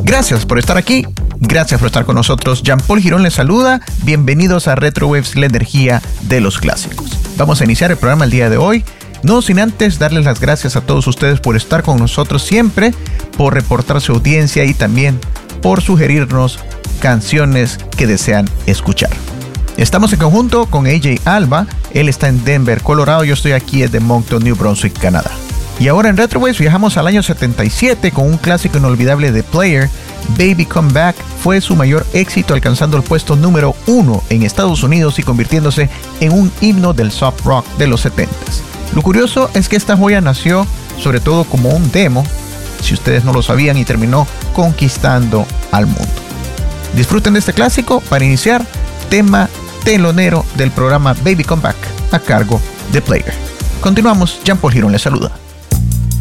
Gracias por estar aquí, gracias por estar con nosotros. Jean-Paul Girón les saluda, bienvenidos a Retrowaves, la energía de los clásicos. Vamos a iniciar el programa el día de hoy, no sin antes darles las gracias a todos ustedes por estar con nosotros siempre, por reportar su audiencia y también por sugerirnos canciones que desean escuchar. Estamos en conjunto con AJ Alba, él está en Denver, Colorado, yo estoy aquí desde Moncton, New Brunswick, Canadá. Y ahora en Retrowaves viajamos al año 77 con un clásico inolvidable de Player, Baby Come Back. Fue su mayor éxito, alcanzando el puesto número 1 en Estados Unidos y convirtiéndose en un himno del soft rock de los 70s. Lo curioso es que esta joya nació sobre todo como un demo, si ustedes no lo sabían, y terminó conquistando al mundo. Disfruten de este clásico para iniciar, tema telonero del programa Baby Come Back a cargo de Player. Continuamos, Jean-Paul Girón les saluda.